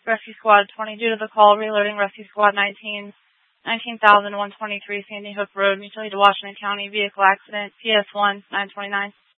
Rescue Squad 20, due to the call, reloading Rescue Squad 19,123 Sandy Hook Road, Mutually to Washington County, vehicle accident, PS1 929.